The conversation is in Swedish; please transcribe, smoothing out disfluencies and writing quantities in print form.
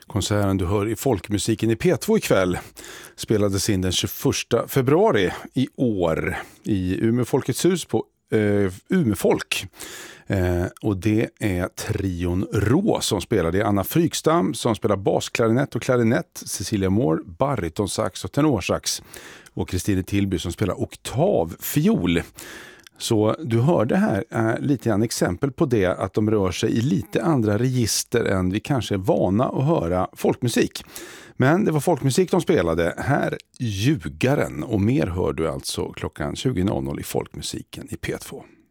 Konserten du hör i Folkmusiken i P2 ikväll spelades in den 21 februari i år i Umeå Folkets hus på Umeå Folk. Och det är trion Rå som spelar. Det är Anna Frykstam som spelar basklarinett och klarinett, Cecilia Moore, baritonsax och tenorsax och Kristine Tillby som spelar oktavfiol. Så du hörde här lite grann exempel på det, att de rör sig i lite andra register än vi kanske är vana att höra folkmusik. Men det var folkmusik de spelade. Här Ljugaren, och mer hör du alltså klockan 20.00 i Folkmusiken i P2.